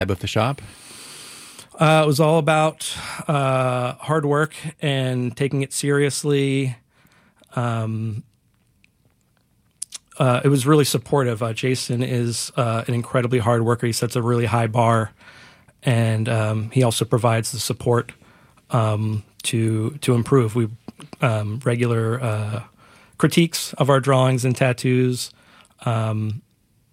of the shop? It was all about hard work and taking it seriously. It was really supportive. Jason is an incredibly hard worker. He sets a really high bar, and he also provides the support to improve. We regular critiques of our drawings and tattoos, and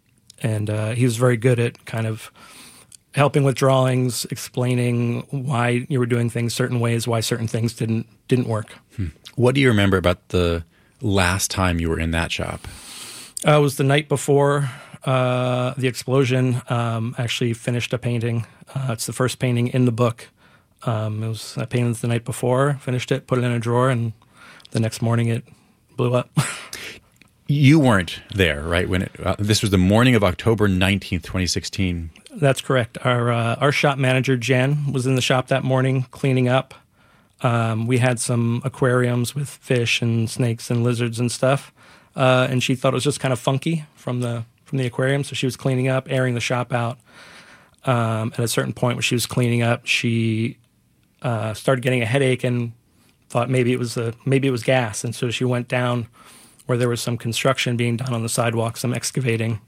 he was very good at kind of helping with drawings, explaining why you were doing things certain ways, why certain things didn't work. What do you remember about the last time you were in that shop? It was the night before the explosion. Actually finished a painting. It's the first painting in the book. It was I painted the night before, finished it, put it in a drawer, and the next morning it blew up. You weren't there, right? When this was the morning of October 19th, 2016. That's correct. Our shop manager, Jen, was in the shop that morning cleaning up. We had some aquariums with fish and snakes and lizards and stuff, and she thought it was just kind of funky from the aquarium, so she was cleaning up, airing the shop out. At a certain point when she was cleaning up, she started getting a headache and thought maybe it was gas, and so she went down where there was some construction being done on the sidewalk, some excavating,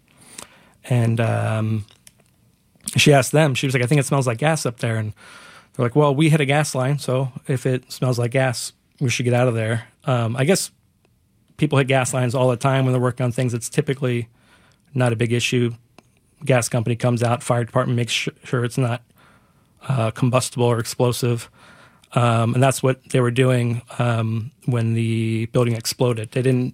and she asked them. She was like, "I think it smells like gas up there," and they're like, "Well, we hit a gas line, so if it smells like gas, we should get out of there." I guess people hit gas lines all the time when they're working on things. It's typically not a big issue. Gas company comes out, fire department makes sure it's not combustible or explosive. And that's what they were doing when the building exploded. They didn't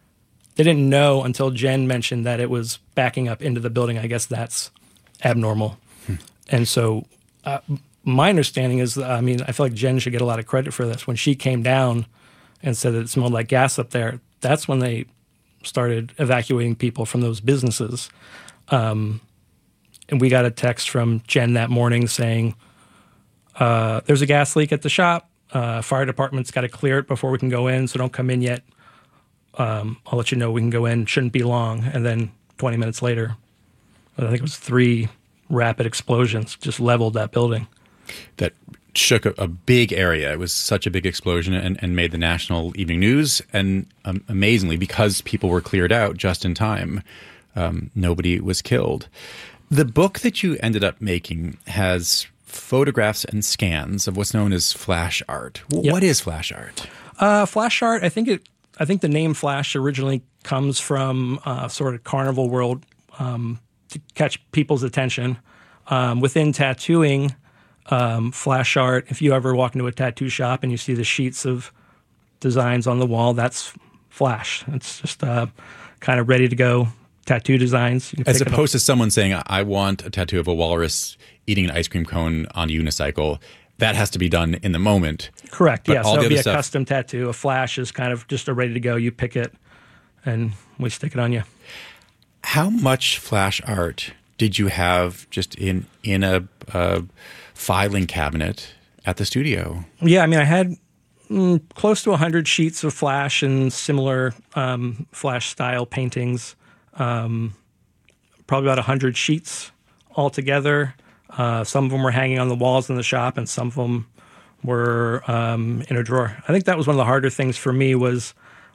know until Jen mentioned that it was backing up into the building. I guess that's abnormal. And so my understanding is, I feel like Jen should get a lot of credit for this. When she came down and said that it smelled like gas up there, that's when they started evacuating people from those businesses. And we got a text from Jen that morning saying, there's a gas leak at the shop. Fire department's got to clear it before we can go in, so don't come in yet. I'll let you know we can go in. Shouldn't be long. And then 20 minutes later, I think it was 3 rapid explosions just leveled that building. That shook a big area. It was such a big explosion and made the national evening news. And amazingly, because people were cleared out just in time, nobody was killed. The book that you ended up making has photographs and scans of what's known as flash art. Yep. What is flash art? Flash art, I think the name flash originally comes from sort of carnival world to catch people's attention. Within tattooing, flash art, if you ever walk into a tattoo shop and you see the sheets of designs on the wall, that's flash. It's just kind of ready to go tattoo designs. As opposed to someone saying, I want a tattoo of a walrus eating an ice cream cone on a unicycle. That has to be done in the moment. Correct, but yes. That would be a stuff, custom tattoo. A flash is kind of just a ready to go. You pick it and we stick it on you. How much flash art did you have just in a filing cabinet at the studio? Yeah, I had close to 100 sheets of flash and similar flash-style paintings. Probably about 100 sheets altogether. Some of them were hanging on the walls in the shop, and some of them were in a drawer. I think that was one of the harder things for me was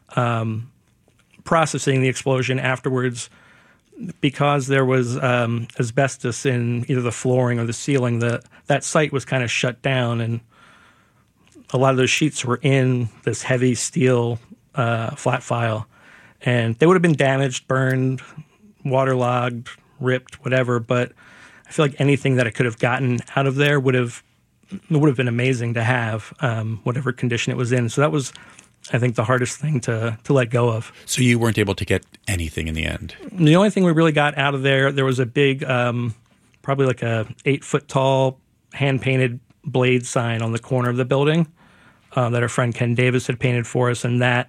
processing the explosion afterwards, because there was asbestos in either the flooring or the ceiling. That site was kind of shut down, and a lot of those sheets were in this heavy steel flat file, and they would have been damaged, burned, waterlogged, ripped, whatever. But I feel like anything that I could have gotten out of there would have been amazing to have, whatever condition it was in. So that was, I think, the hardest thing to let go of. So you weren't able to get anything in the end? The only thing we really got out of there was a big, probably like a 8-foot tall hand-painted blade sign on the corner of the building that our friend Ken Davis had painted for us. And that,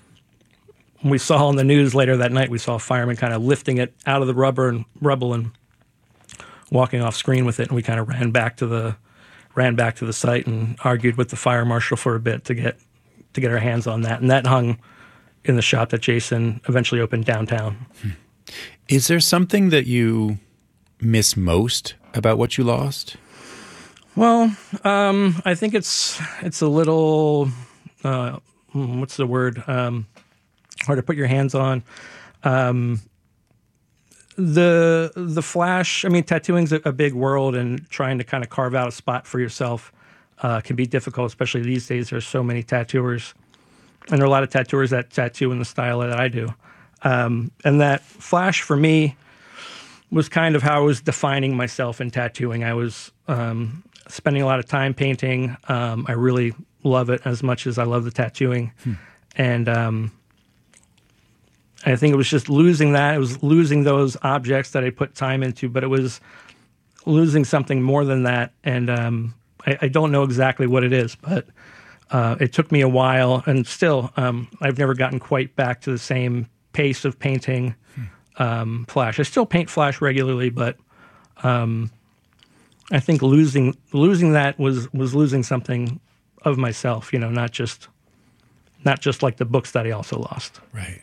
we saw on the news later that night, we saw a fireman kind of lifting it out of the rubble and walking off screen with it. And we kind of ran back to the site and argued with the fire marshal for a bit to get our hands on that. And that hung in the shop that Jason eventually opened downtown. Is there something that you miss most about what you lost? Well, I think it's a little, what's the word? Hard to put your hands on. The flash, I mean, tattooing's a big world, and trying to kind of carve out a spot for yourself can be difficult, especially these days. There's so many tattooers, and there are a lot of tattooers that tattoo in the style that I do. And that flash for me was kind of how I was defining myself in tattooing. I was spending a lot of time painting. I really love it as much as I love the tattooing. And I think it was just losing that. It was losing those objects that I put time into, but it was losing something more than that. And I don't know exactly what it is, but it took me a while. And still, I've never gotten quite back to the same pace of painting flash. I still paint flash regularly, but I think losing that was losing something of myself, not just like the books that I also lost. Right.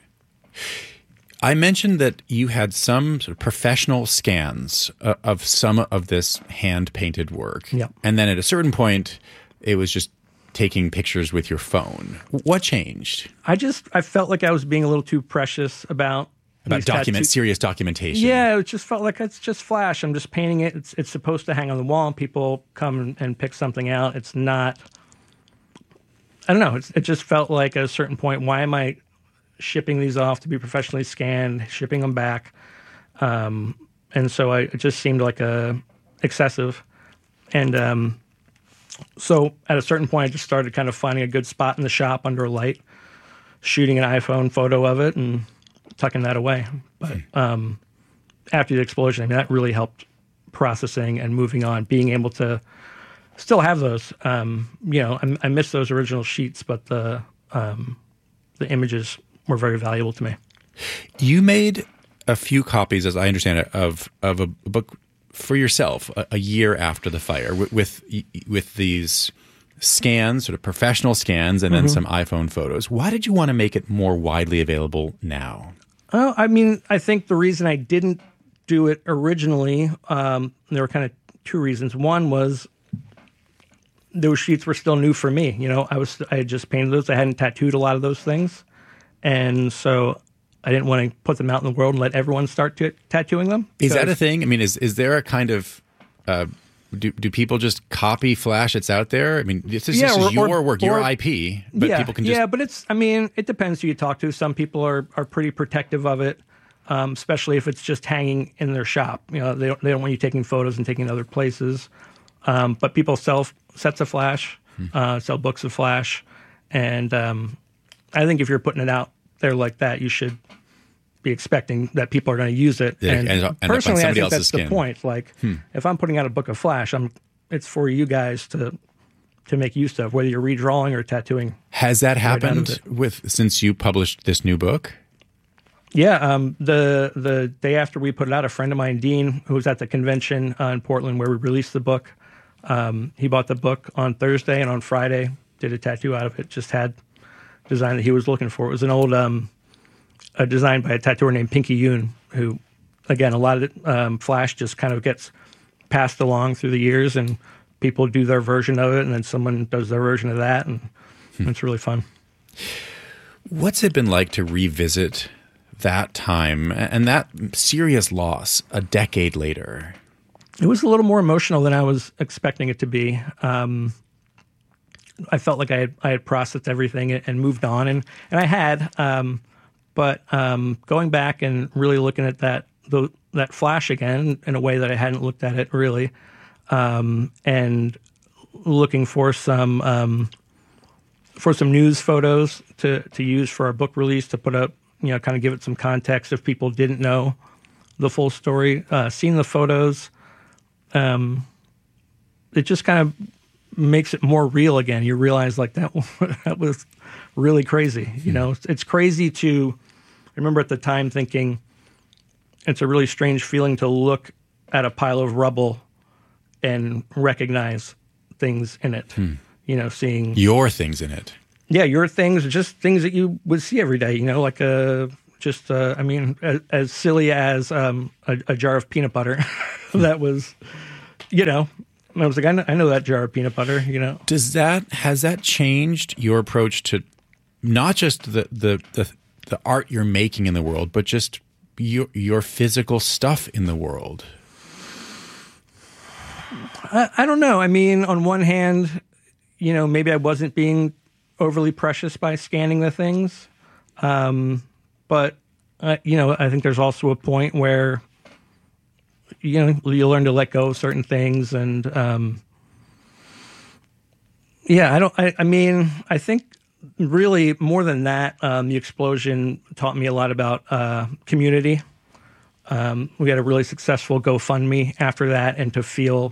I mentioned that you had some sort of professional scans of some of this hand-painted work. Yep. And then at a certain point, it was just taking pictures with your phone. What changed? I felt like I was being a little too precious about serious documentation. Yeah, it just felt like it's just flash. I'm just painting it. It's supposed to hang on the wall, and people come and pick something out. It's not. I don't know. It just felt like at a certain point, why am I shipping these off to be professionally scanned, shipping them back? And so it just seemed like excessive. And so at a certain point, I just started kind of finding a good spot in the shop under a light, shooting an iPhone photo of it, and tucking that away. But after the explosion, I mean, that really helped processing and moving on, being able to still have those. I miss those original sheets, but the images were very valuable to me. You made a few copies, as I understand it, of a book for yourself a year after the fire with these scans, sort of professional scans, and then some iPhone photos. Why did you want to make it more widely available now? Oh, I mean, I think the reason I didn't do it originally, there were kind of two reasons. One was those sheets were still new for me. I had just painted those. I hadn't tattooed a lot of those things. And so I didn't want to put them out in the world and let everyone start tattooing them. Is that a thing? I mean, is there a kind of do people just copy flash that's out there? I mean, this is your work, your IP, but people can just... Yeah, but it depends who you talk to. Some people are pretty protective of it, especially if it's just hanging in their shop. They don't want you taking photos and taking other places. But people sell sets of flash, sell books of flash, and I think if you're putting it out there like that, you should be expecting that people are going to use it. Yeah, and personally, I think that's the point. Like, if I'm putting out a book of flash, it's for you guys to make use of, whether you're redrawing or tattooing. Has that happened since you published this new book? Yeah, the day after we put it out, a friend of mine, Dean, who was at the convention in Portland where we released the book, he bought the book on Thursday, and on Friday did a tattoo out of it. Just had design that he was looking for. It was an old a design by a tattooer named Pinky Yoon, who, again, a lot of flash just kind of gets passed along through the years, and people do their version of it, and then someone does their version of that, and it's really fun. What's it been like to revisit that time and that serious loss a decade later? It was a little more emotional than I was expecting it to be. I felt like I had processed everything and moved on, and I had. But going back and really looking at that flash again in a way that I hadn't looked at it really, and looking for some news photos to use for our book release, to put up, kind of give it some context if people didn't know the full story. Seeing the photos, it just kind of makes it more real again. You realize like that was really crazy. It's crazy to. I remember at the time thinking it's a really strange feeling to look at a pile of rubble and recognize things in it. Seeing your things in it. Yeah, your things, just things that you would see every day. Like as silly as a jar of peanut butter that was I was like, I know that jar of peanut butter, Has that changed your approach to not just the art you're making in the world, but just your physical stuff in the world? I don't know. I mean, on one hand, maybe I wasn't being overly precious by scanning the things. But, I think there's also a point where, you learn to let go of certain things. And, I think really more than that, the explosion taught me a lot about community. We had a really successful GoFundMe after that, and to feel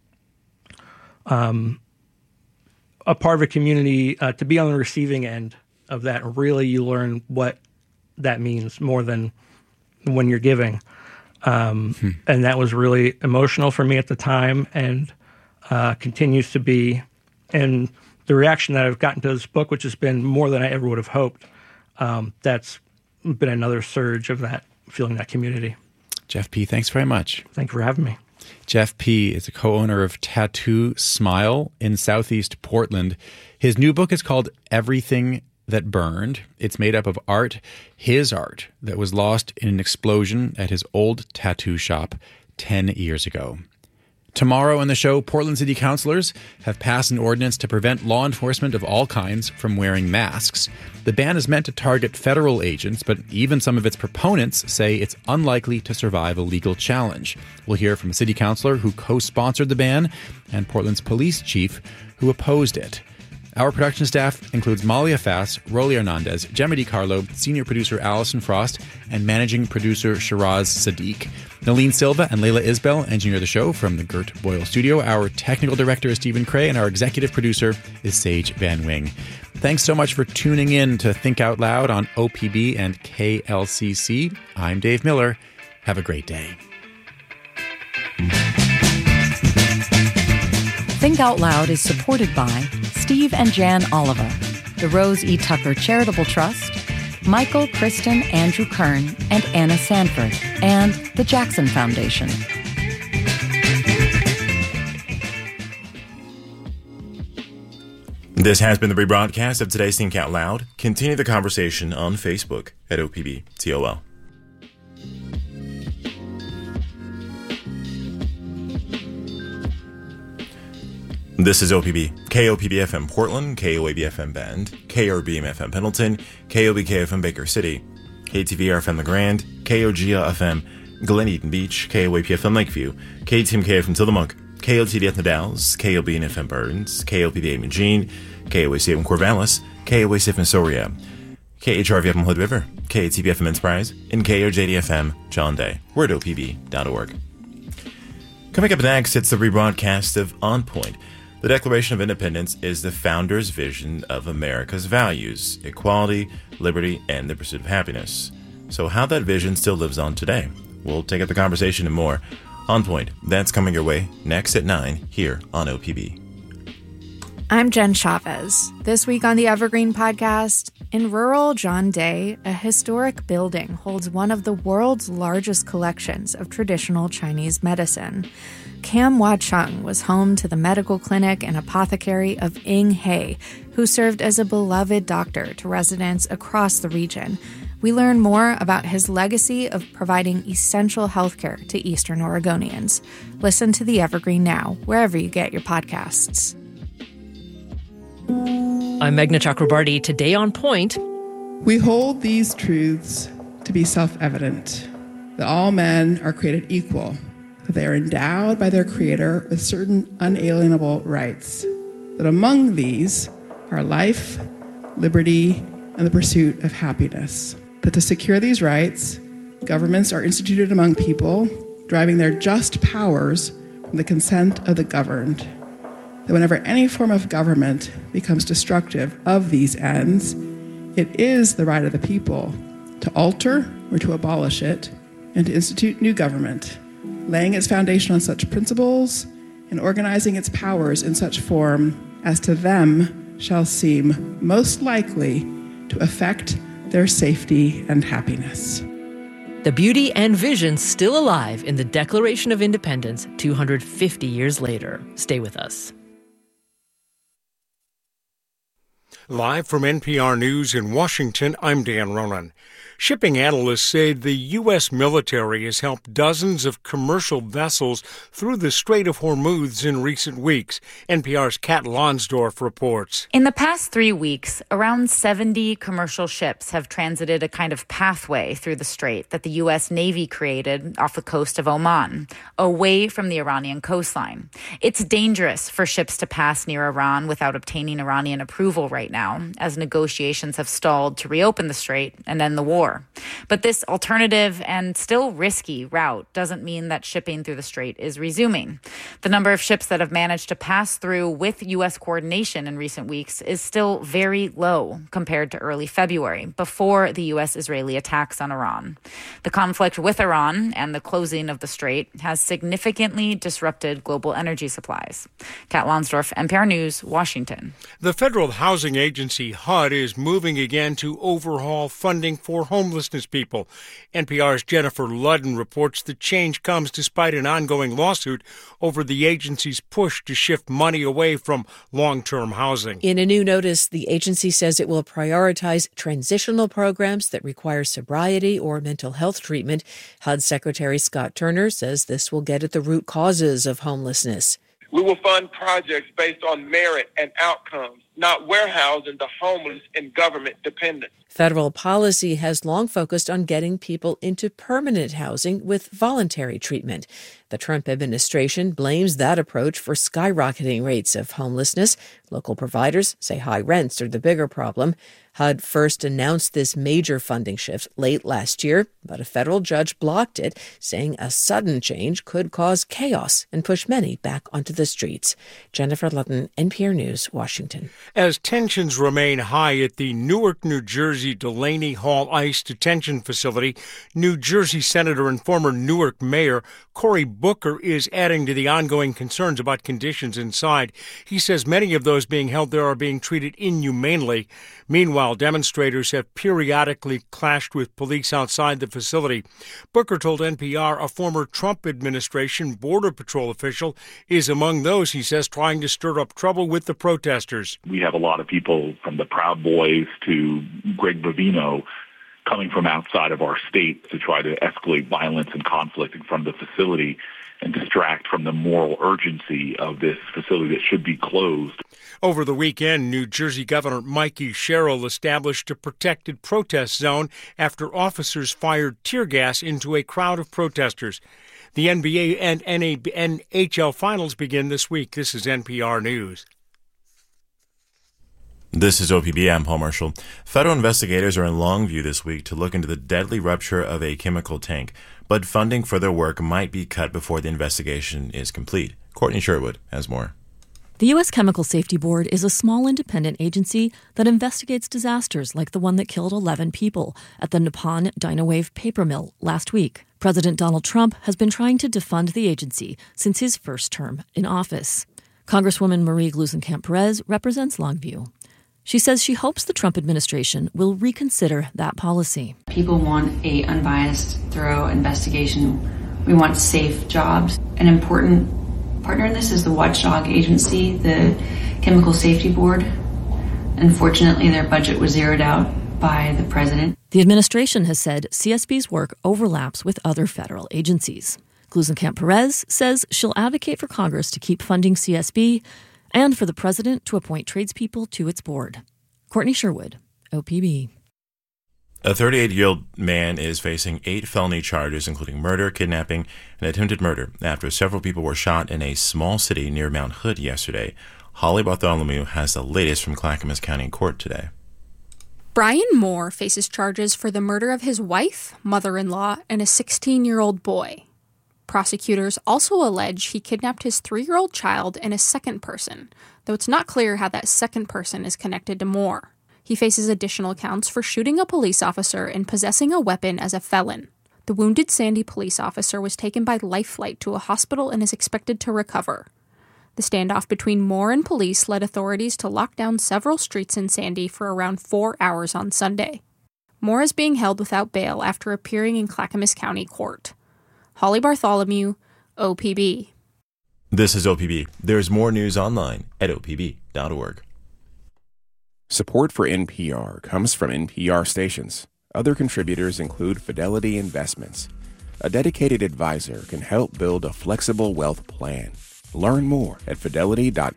a part of a community, to be on the receiving end of that, really you learn what that means more than when you're giving. And that was really emotional for me at the time, and continues to be. And the reaction that I've gotten to this book, which has been more than I ever would have hoped, that's been another surge of that, feeling that community. Jeff P., thanks very much. Thank you for having me. Jeff P. is a co-owner of Tattoo Smile in Southeast Portland. His new book is called Everything That Burned. It's made up of his art, that was lost in an explosion at his old tattoo shop 10 years ago. Tomorrow on the show, Portland City Councilors have passed an ordinance to prevent law enforcement of all kinds from wearing masks. The ban is meant to target federal agents, but even some of its proponents say it's unlikely to survive a legal challenge. We'll hear from a city councilor who co-sponsored the ban and Portland's police chief who opposed it. Our production staff includes Malia Fass, Rolly Hernandez, Gemma DiCarlo, senior producer Allison Frost, and managing producer Shiraz Sadiq. Nalene Silva and Layla Isbell engineer the show from the Gert Boyle studio. Our technical director is Stephen Cray, and our executive producer is Sage Van Wing. Thanks so much for tuning in to Think Out Loud on OPB and KLCC. I'm Dave Miller. Have a great day. Think Out Loud is supported by Steve and Jan Oliver, the Rose E. Tucker Charitable Trust, Michael, Kristen, Andrew Kern, and Anna Sanford, and the Jackson Foundation. This has been the rebroadcast of today's Think Out Loud. Continue the conversation on Facebook at OPBTOL. This is OPB, KOPB FM Portland, KOAB FM Bend, KRBM FM Pendleton, KOBK FM Baker City, KTVR FM LeGrand, KOGA FM Glen Eden Beach, KOAP FM Lakeview, KTMK FM Tillamook, KOTD FM Dallas, KOBN FM Burns, KOPB Eugene, KOAC FM Corvallis, KOAC FM Soria, KHRV FM Hood River, KATB FM Enterprise, and KOJD FM John Day. We're at OPB.org. Coming up next, it's the rebroadcast of On Point. The Declaration of Independence is the founders' vision of America's values: equality, liberty, and the pursuit of happiness. So how that vision still lives on today? We'll take up the conversation and more. On Point, that's coming your way next at 9 here on OPB. I'm Jen Chavez. This week on the Evergreen Podcast, in rural John Day, a historic building holds one of the world's largest collections of traditional Chinese medicine. Kam Wah Chung was home to the medical clinic and apothecary of Ing He, who served as a beloved doctor to residents across the region. We learn more about his legacy of providing essential healthcare to Eastern Oregonians. Listen to The Evergreen now, wherever you get your podcasts. I'm Meghna Chakrabarty. Today on Point, we hold these truths to be self-evident, that all men are created equal, that they are endowed by their Creator with certain unalienable rights, that among these are life, liberty, and the pursuit of happiness, that to secure these rights, governments are instituted among people, driving their just powers from the consent of the governed, that whenever any form of government becomes destructive of these ends, it is the right of the people to alter or to abolish it and to institute new government, laying its foundation on such principles and organizing its powers in such form as to them shall seem most likely to affect their safety and happiness. The beauty and vision still alive in the Declaration of Independence 250 years later. Stay with us. Live from NPR News in Washington, I'm Dan Ronan. Shipping analysts say the U.S. military has helped dozens of commercial vessels through the Strait of Hormuz in recent weeks. NPR's Kat Lonsdorf reports. In the past 3 weeks, around 70 commercial ships have transited a kind of pathway through the strait that the U.S. Navy created off the coast of Oman, away from the Iranian coastline. It's dangerous for ships to pass near Iran without obtaining Iranian approval right now, as negotiations have stalled to reopen the strait and end the war. But this alternative and still risky route doesn't mean that shipping through the strait is resuming. The number of ships that have managed to pass through with U.S. coordination in recent weeks is still very low compared to early February, before the U.S.-Israeli attacks on Iran. The conflict with Iran and the closing of the strait has significantly disrupted global energy supplies. Kat Lonsdorf, NPR News, Washington. The Federal Housing Agency, HUD, is moving again to overhaul funding for homelessness people. NPR's Jennifer Ludden reports the change comes despite an ongoing lawsuit over the agency's push to shift money away from long-term housing. In a new notice, the agency says it will prioritize transitional programs that require sobriety or mental health treatment. HUD Secretary Scott Turner says this will get at the root causes of homelessness. We will fund projects based on merit and outcomes, not warehousing the homeless and government dependence. Federal policy has long focused on getting people into permanent housing with voluntary treatment. The Trump administration blames that approach for skyrocketing rates of homelessness. Local providers say high rents are the bigger problem. HUD first announced this major funding shift late last year, but a federal judge blocked it, saying a sudden change could cause chaos and push many back onto the streets. Jennifer Ludden, NPR News, Washington. As tensions remain high at the Newark, New Jersey Delaney Hall ICE detention facility, New Jersey Senator and former Newark Mayor Cory Booker is adding to the ongoing concerns about conditions inside. He says many of those being held there are being treated inhumanely. Meanwhile, demonstrators have periodically clashed with police outside the facility. Booker told NPR a former Trump administration Border Patrol official is among those, he says, trying to stir up trouble with the protesters. We have a lot of people from the Proud Boys to Greg Bovino coming from outside of our state to try to escalate violence and conflict in front of the facility and distract from the moral urgency of this facility that should be closed. Over the weekend, New Jersey Governor Mikey Sherrill established a protected protest zone after officers fired tear gas into a crowd of protesters. The NBA and NHL finals begin this week. This is NPR News. This is OPB. I'm Paul Marshall. Federal investigators are in Longview this week to look into the deadly rupture of a chemical tank, but funding for their work might be cut before the investigation is complete. Courtney Sherwood has more. The U.S. Chemical Safety Board is a small independent agency that investigates disasters like the one that killed 11 people at the Nippon Dynawave paper mill last week. President Donald Trump has been trying to defund the agency since his first term in office. Congresswoman Marie Gluesenkamp-Perez represents Longview. She says she hopes the Trump administration will reconsider that policy. People want an unbiased, thorough investigation. We want safe jobs. An important partner in this is the watchdog agency, the Chemical Safety Board. Unfortunately, their budget was zeroed out by the president. The administration has said CSB's work overlaps with other federal agencies. Gluesenkamp-Perez says she'll advocate for Congress to keep funding CSB and for the president to appoint tradespeople to its board. Courtney Sherwood, OPB. A 38-year-old man is facing 8 felony charges, including murder, kidnapping, and attempted murder, after several people were shot in a small city near Mount Hood yesterday. Holly Bartholomew has the latest from Clackamas County Court today. Brian Moore faces charges for the murder of his wife, mother-in-law, and a 16-year-old boy. Prosecutors also allege he kidnapped his 3-year-old child and a second person, though it's not clear how that second person is connected to Moore. He faces additional counts for shooting a police officer and possessing a weapon as a felon. The wounded Sandy police officer was taken by life flight to a hospital and is expected to recover. The standoff between Moore and police led authorities to lock down several streets in Sandy for around 4 hours on Sunday. Moore is being held without bail after appearing in Clackamas County Court. Holly Bartholomew, OPB. This is OPB. There's more news online at opb.org. Support for NPR comes from NPR stations. Other contributors include Fidelity Investments. A dedicated advisor can help build a flexible wealth plan. Learn more at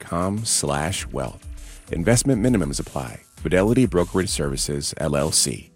fidelity.com/wealth. Investment minimums apply. Fidelity Brokerage Services, LLC.